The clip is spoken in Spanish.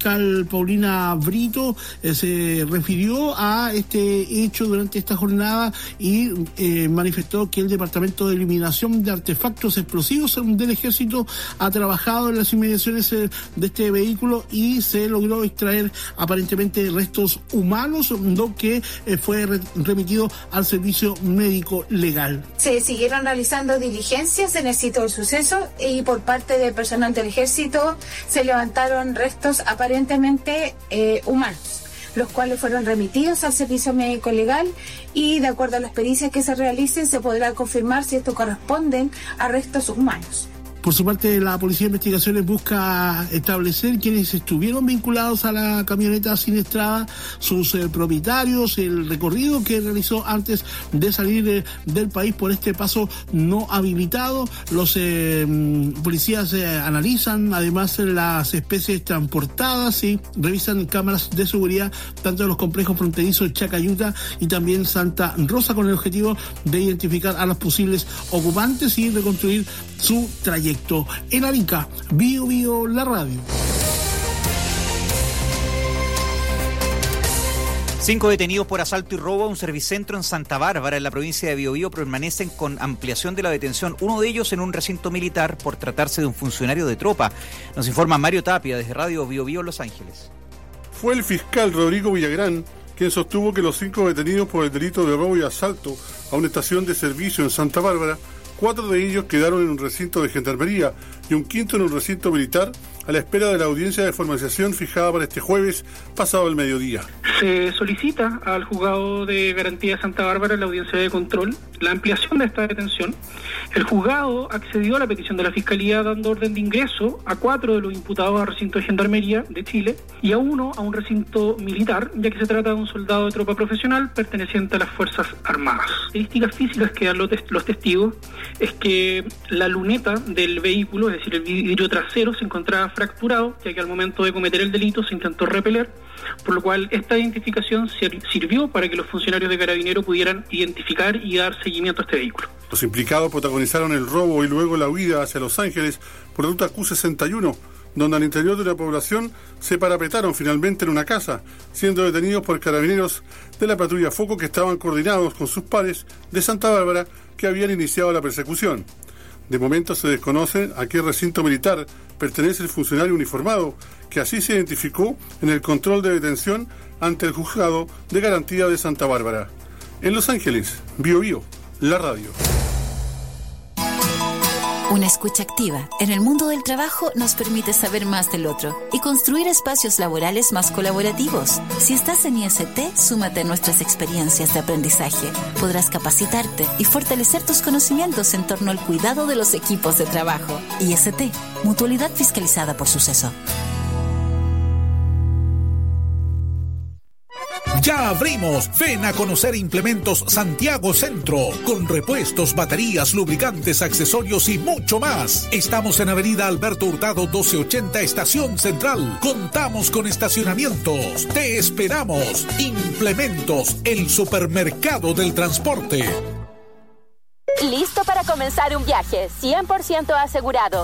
fiscal Paulina Brito se refirió a este hecho durante esta jornada y manifestó que el Departamento de Eliminación de Artefactos Explosivos del Ejército ha trabajado en las inmediaciones de este vehículo y se logró extraer aparentemente restos humanos, lo que fue remitido al servicio médico legal. Se siguieron realizando diligencias en el sitio del suceso y por parte del personal del Ejército se levantaron restos aparentemente humanos, los cuales fueron remitidos al servicio médico legal y de acuerdo a las pericias que se realicen se podrá confirmar si estos corresponden a restos humanos. Por su parte, la Policía de Investigaciones busca establecer quienes estuvieron vinculados a la camioneta siniestrada, sus propietarios, el recorrido que realizó antes de salir del país por este paso no habilitado. Los policías analizan además las especies transportadas y revisan cámaras de seguridad tanto de los complejos fronterizos Chacayuta y también Santa Rosa con el objetivo de identificar a los posibles ocupantes y reconstruir su trayectoria. En Arica, Bio Bio, la radio. 5 detenidos por asalto y robo a un servicentro en Santa Bárbara, en la provincia de Biobío, permanecen con ampliación de la detención. Uno de ellos en un recinto militar por tratarse de un funcionario de tropa. Nos informa Mario Tapia desde Radio Biobío, Los Ángeles. Fue el fiscal Rodrigo Villagrán quien sostuvo que los 5 detenidos por el delito de robo y asalto a una estación de servicio en Santa Bárbara, 4 de ellos quedaron en un recinto de gendarmería y un quinto en un recinto militar a la espera de la audiencia de formalización fijada para este jueves pasado el mediodía. Se solicita al juzgado de garantía de Santa Bárbara la audiencia de control, la ampliación de esta detención. El juzgado accedió a la petición de la Fiscalía dando orden de ingreso a 4 de los imputados al recinto de gendarmería de Chile y a 1 a un recinto militar, ya que se trata de un soldado de tropa profesional perteneciente a las Fuerzas Armadas. Características físicas que dan los testigos es que la luneta del vehículo, es decir, el vidrio trasero, se encontraba fracturado, ya que al momento de cometer el delito se intentó repeler, por lo cual esta identificación sirvió para que los funcionarios de Carabineros pudieran identificar y dar seguimiento a este vehículo. Los implicados protagonizaron el robo y luego la huida hacia Los Ángeles por ruta Q61, donde al interior de la población se parapetaron finalmente en una casa, siendo detenidos por Carabineros de la patrulla Foco que estaban coordinados con sus pares de Santa Bárbara que habían iniciado la persecución. De momento se desconoce a qué recinto militar pertenece el funcionario uniformado, que así se identificó en el control de detención ante el juzgado de garantía de Santa Bárbara. En Los Ángeles, Bio Bio, la radio. Una escucha activa en el mundo del trabajo nos permite saber más del otro y construir espacios laborales más colaborativos. Si estás en IST, súmate a nuestras experiencias de aprendizaje. Podrás capacitarte y fortalecer tus conocimientos en torno al cuidado de los equipos de trabajo. IST, Mutualidad Fiscalizada por Suceso. Ya abrimos. Ven a conocer Implementos Santiago Centro, con repuestos, baterías, lubricantes, accesorios y mucho más. Estamos en Avenida Alberto Hurtado 1280, Estación Central. Contamos con estacionamientos. Te esperamos. Implementos, el supermercado del transporte. ¿Listo para comenzar un viaje 100% asegurado